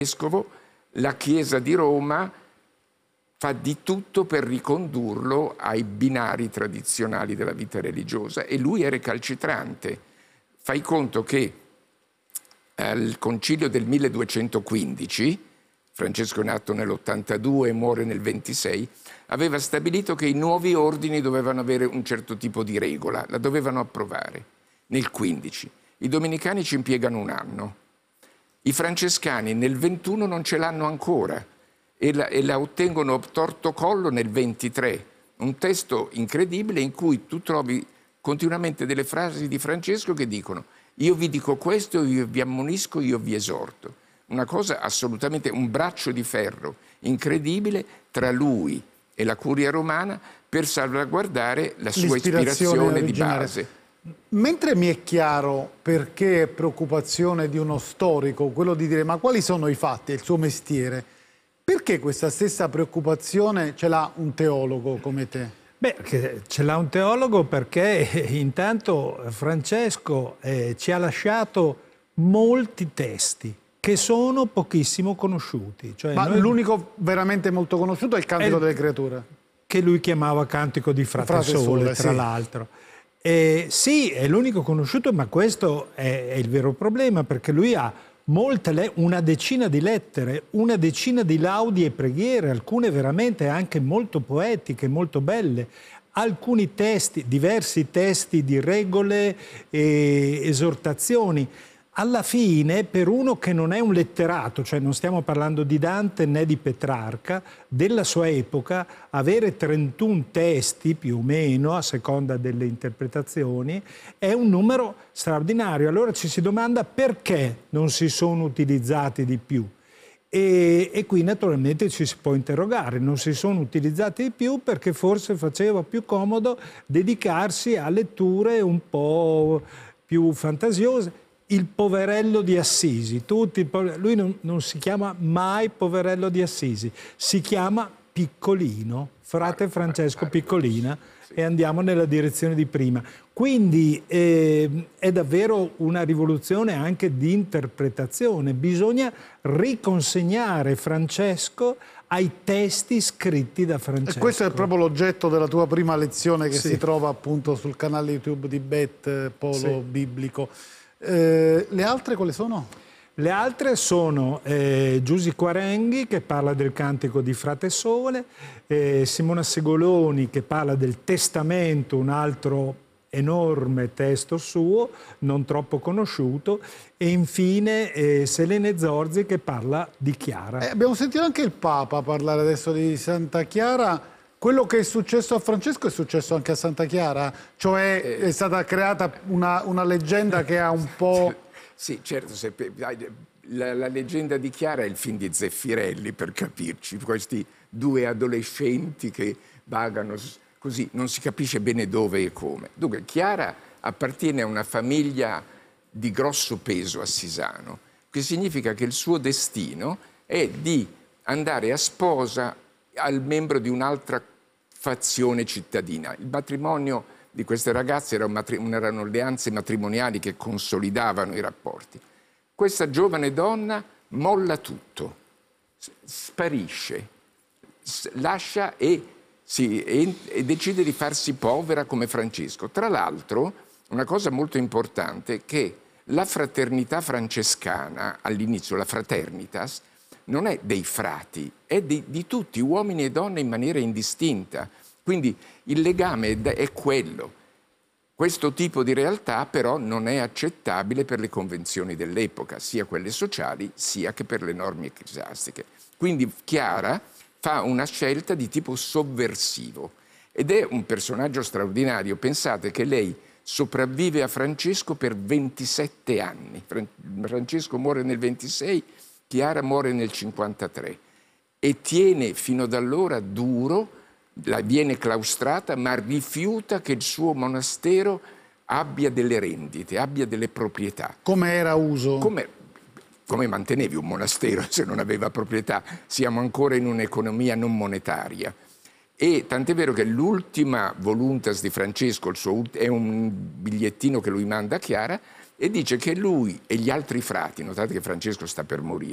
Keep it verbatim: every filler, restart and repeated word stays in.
vescovo, la Chiesa di Roma fa di tutto per ricondurlo ai binari tradizionali della vita religiosa e lui è recalcitrante. Fai conto che al concilio del milleduecentoquindici, Francesco è nato nell'ottantadue e muore nel ventisei, aveva stabilito che i nuovi ordini dovevano avere un certo tipo di regola, la dovevano approvare nel quindici. I domenicani ci impiegano un anno. I francescani nel ventuno non ce l'hanno ancora e la, e la ottengono torto collo nel ventitré. Un testo incredibile in cui tu trovi continuamente delle frasi di Francesco che dicono: io vi dico questo, io vi ammonisco, io vi esorto. Una cosa assolutamente, un braccio di ferro incredibile tra lui e la curia romana per salvaguardare la sua ispirazione di base. Mentre mi è chiaro perché è preoccupazione di uno storico quello di dire ma quali sono i fatti, è il suo mestiere, perché questa stessa preoccupazione ce l'ha un teologo come te? Beh, ce l'ha un teologo perché intanto Francesco eh, ci ha lasciato molti testi che sono pochissimo conosciuti. Cioè ma noi... l'unico veramente molto conosciuto è il Cantico è il... delle Creature. Che lui chiamava Cantico di Frate, Frate Sole, Sole, tra sì. l'altro. Eh, sì, è l'unico conosciuto, ma questo è, è il vero problema, perché lui ha molte, una decina di lettere, una decina di laudi e preghiere, alcune veramente anche molto poetiche, molto belle, alcuni testi, diversi testi di regole e esortazioni. Alla fine, per uno che non è un letterato, cioè non stiamo parlando di Dante né di Petrarca, della sua epoca, avere trentuno testi più o meno, a seconda delle interpretazioni, è un numero straordinario. Allora ci si domanda perché non si sono utilizzati di più. E, e qui naturalmente ci si può interrogare, non si sono utilizzati di più perché forse faceva più comodo dedicarsi a letture un po' più fantasiose. Il poverello di Assisi, tutti, lui non, non si chiama mai poverello di Assisi, si chiama Piccolino, frate Francesco Piccolina, e andiamo nella direzione di prima. Quindi eh, è davvero una rivoluzione anche di interpretazione, bisogna riconsegnare Francesco ai testi scritti da Francesco. E questo è proprio l'oggetto della tua prima lezione che sì. si trova appunto sul canale YouTube di Bet Polo sì. Biblico. Eh, le altre quali sono? Le altre sono eh, Giusy Quarenghi che parla del Cantico di Frate Sole, eh, Simona Segoloni che parla del Testamento, un altro enorme testo suo, non troppo conosciuto, e infine eh, Selene Zorzi che parla di Chiara. Eh, abbiamo sentito anche il Papa parlare adesso di Santa Chiara. Quello che è successo a Francesco è successo anche a Santa Chiara? Cioè eh, è stata creata una, una leggenda che ha un po'... Sì, certo, se, la, la leggenda di Chiara è il film di Zeffirelli, per capirci, questi due adolescenti che vagano così, non si capisce bene dove e come. Dunque, Chiara appartiene a una famiglia di grosso peso assisano, che significa che il suo destino è di andare a sposa al membro di un'altra fazione cittadina. Il matrimonio di queste ragazze era un matri- erano alleanze matrimoniali che consolidavano i rapporti. Questa giovane donna molla tutto, sparisce, lascia e, si, e, e decide di farsi povera come Francesco. Tra l'altro, una cosa molto importante è che la fraternità francescana, all'inizio la fraternitas, non è dei frati, è di, di tutti, uomini e donne in maniera indistinta. Quindi il legame è quello. Questo tipo di realtà però non è accettabile per le convenzioni dell'epoca, sia quelle sociali sia che per le norme ecclesiastiche. Quindi Chiara fa una scelta di tipo sovversivo ed è un personaggio straordinario. Pensate che lei sopravvive a Francesco per ventisette anni. Francesco muore nel ventisei, Chiara muore nel cinquantatré e tiene fino ad allora duro, la viene claustrata, ma rifiuta che il suo monastero abbia delle rendite, abbia delle proprietà. Come era uso? Come, come mantenevi un monastero se non aveva proprietà? Siamo ancora in un'economia non monetaria. E tant'è vero che l'ultima voluntas di Francesco, il suo, è un bigliettino che lui manda a Chiara, e dice che lui e gli altri frati, notate che Francesco sta per morire,